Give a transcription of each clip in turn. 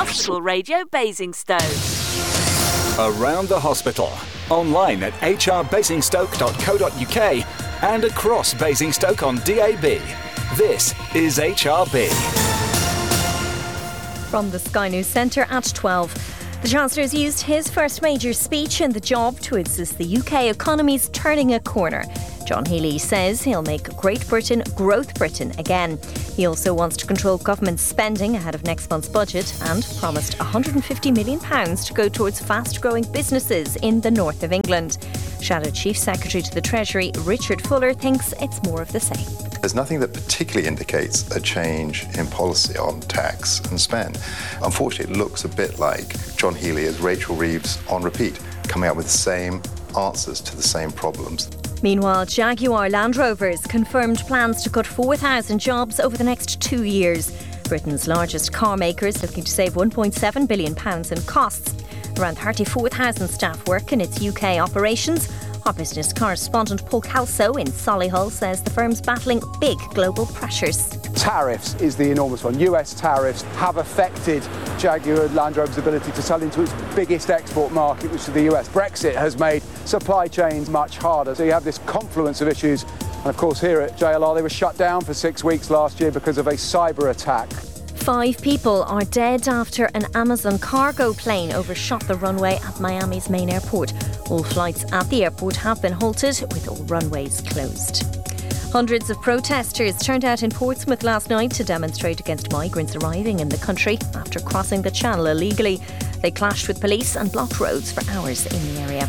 Hospital Radio Basingstoke. Around the Hospital. Online at hrbasingstoke.co.uk and across Basingstoke on DAB. This is HRB. From the Sky News Centre at 12. The Chancellor's used his first major speech in the job to insist the UK economy's turning a corner. John Healey says he'll make Great Britain Growth Britain again. He also wants to control government spending ahead of next month's budget and promised £150 million to go towards fast-growing businesses in the north of England. Shadow Chief Secretary to the Treasury, Richard Fuller, thinks it's more of the same. There's nothing that particularly indicates a change in policy on tax and spend. Unfortunately, it looks a bit like John Healey as Rachel Reeves on repeat, coming out with the same answers to the same problems. Meanwhile, Jaguar Land Rover's confirmed plans to cut 4,000 jobs over the next 2 years. Britain's largest car maker is looking to save £1.7 billion in costs. Around 34,000 staff work in its UK operations. Our business correspondent Paul Calso in Solihull says the firm's battling big global pressures. Tariffs is the enormous one. US tariffs have affected Jaguar Land Rover's ability to sell into its biggest export market, which is the US. Brexit has made supply chains much harder. So you have this confluence of issues. And of course here at JLR they were shut down for 6 weeks last year because of a cyber attack. 5 people are dead after an Amazon cargo plane overshot the runway at Miami's main airport. All flights at the airport have been halted, with all runways closed. Hundreds of protesters turned out in Portsmouth last night to demonstrate against migrants arriving in the country after crossing the channel illegally. They clashed with police and blocked roads for hours in the area.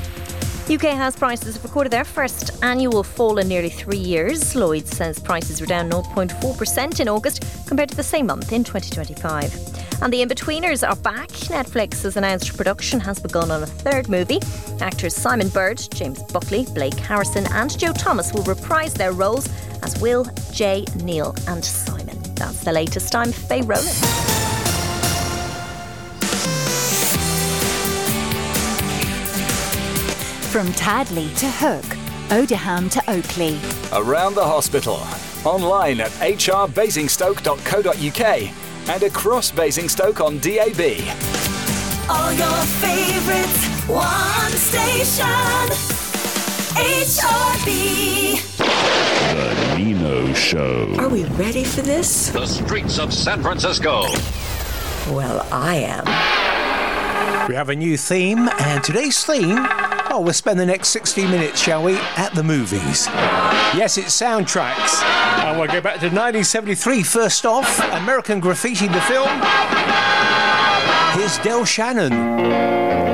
UK house prices have recorded their first annual fall in nearly 3 years. Lloyds says prices were down 0.4% in August compared to the same month in 2025. And the In-Betweeners are back. Netflix has announced production has begun on a third movie. Actors Simon Bird, James Buckley, Blake Harrison and Joe Thomas will reprise their roles as Will, Jay, Neil and Simon. That's the latest. I'm Faye Rowland. From Tadley to Hook, Odiham to Oakley. Around the Hospital. Online at hrbasingstoke.co.uk and across Basingstoke on DAB. All your favourites, one station. HRB. The Nino Show. Are we ready for this? The streets of San Francisco. Well, I am. We have a new theme, and today's theme, we'll spend the next 60 minutes, shall we, at the movies. Yes, it's soundtracks. And we'll go back to 1973. First off, American Graffiti, the film. Here's Del Shannon.